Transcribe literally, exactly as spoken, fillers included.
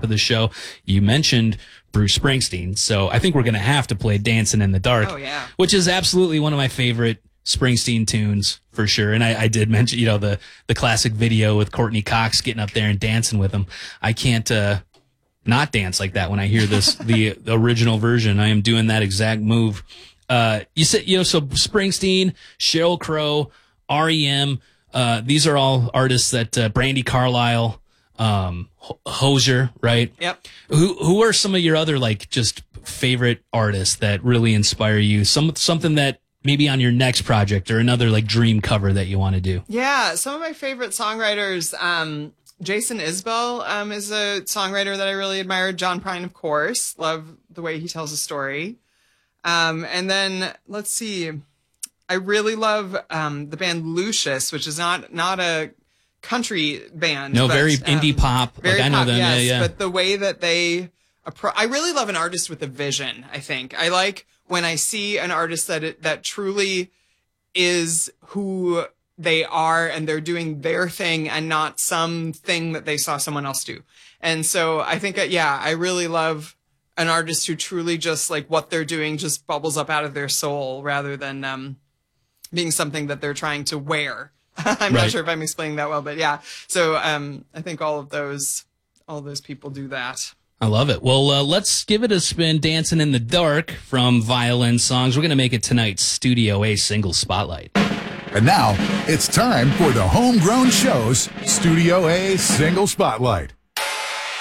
top of the show, you mentioned Bruce Springsteen. So I think we're going to have to play Dancing in the Dark, oh, yeah. which is absolutely one of my favorite Springsteen tunes for sure. And I, I did mention, you know, the, the classic video with Courtney Cox getting up there and dancing with him. I can't, uh, not dance like that when I hear this, the original version. I am doing that exact move. Uh, you said, you know, so Springsteen, Sheryl Crow, R E M, uh, these are all artists that, uh, Brandi Carlile, um, Hozier, right? Yep. Who, who are some of your other, like, just favorite artists that really inspire you? Some, something that, maybe on your next project or another like dream cover that you want to do? Yeah, some of my favorite songwriters, um, Jason Isbell um, is a songwriter that I really admire. John Prine, of course. Love the way he tells a story. Um, and then, let's see, I really love um, the band Lucius, which is not not a country band. No, but, very um, indie pop. Very like, I know pop, them. yes, yeah, yeah. But the way that they... Appro- I really love an artist with a vision, I think. I like when I see an artist that it, that truly is who they are and they're doing their thing and not something that they saw someone else do. And so I think, uh, yeah, I really love an artist who truly just like what they're doing just bubbles up out of their soul rather than um, being something that they're trying to wear. I'm Right. not sure if I'm explaining that well, but yeah. So um, I think all of those, all of those people do that. I love it. Well, uh, let's give it a spin. Dancing in the Dark from Violin Songs. We're going to make it tonight's Studio A single spotlight. And now it's time for the Homegrown Show's Studio A single spotlight.